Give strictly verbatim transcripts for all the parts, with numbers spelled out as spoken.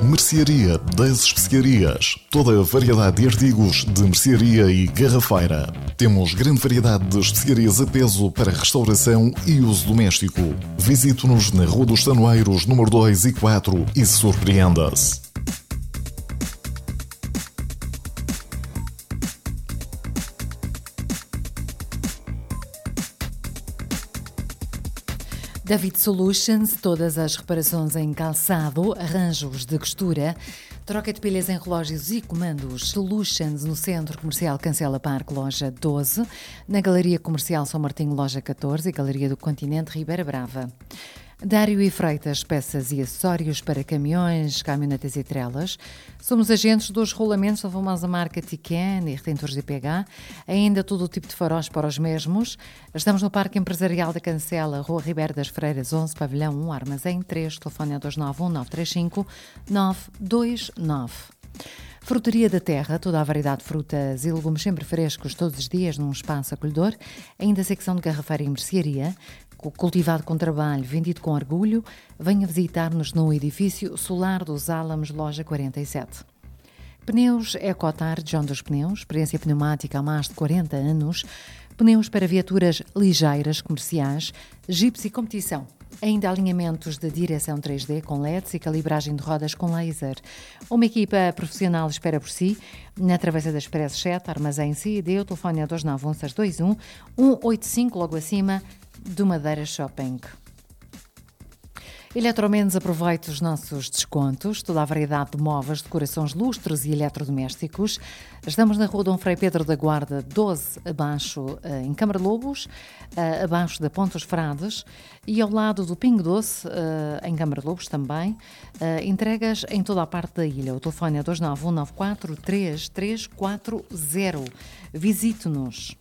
Mercearia das Especiarias. Toda a variedade de artigos de mercearia e garrafeira. Temos grande variedade de especiarias a peso para restauração e uso doméstico. Visite-nos na Rua dos Tanoeiros, número dois e quatro e surpreenda-se. David Solutions, todas as reparações em calçado, arranjos de costura, troca de pilhas em relógios e comandos. Solutions no Centro Comercial Cancela Parque, loja doze, na Galeria Comercial São Martinho, loja catorze e Galeria do Continente, Ribeira Brava. Dário e Freitas, peças e acessórios para caminhões, caminhonetas e trelas. Somos agentes dos rolamentos da famosa marca Tiken e retentores de P H. Ainda todo o tipo de faróis para os mesmos. Estamos no Parque Empresarial da Cancela, Rua Ribeiro das Freiras, onze, Pavilhão um, Armazém três, telefone dois nove um, nove três cinco, nove dois nove. Frutaria da Terra, toda a variedade de frutas e legumes sempre frescos todos os dias num espaço acolhedor. Ainda a secção de garrafeira e mercearia, cultivado com trabalho, vendido com orgulho. Venha visitar-nos no edifício Solar dos Álamos, loja quarenta e sete. Pneus Ecotar, John dos Pneus, experiência pneumática há mais de quarenta anos. Pneus para viaturas ligeiras, comerciais, jipes e competição. Ainda alinhamentos de direção três D com L E Ds e calibragem de rodas com laser. Uma equipa profissional espera por si na Travessa da Expresso sete, Armazém C I D, o telefone é dois nove um, seis dois um, um oito cinco, logo acima do Madeira Shopping. Eletromendes, aproveite os nossos descontos, toda a variedade de móveis, decorações, lustres e eletrodomésticos. Estamos na Rua Dom Frei Pedro da Guarda, doze, abaixo, em Câmara Lobos, abaixo da Ponte dos Frades, e ao lado do Pingo Doce, em Câmara Lobos também. Entregas em toda a parte da ilha. O telefone é dois nove um, nove quatro três três quatro zero. Visite-nos.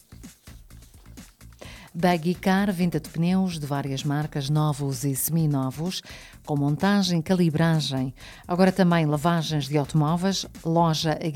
Baggy Car, venda de pneus de várias marcas, novos e seminovos, com montagem, calibragem. Agora também lavagens de automóveis, loja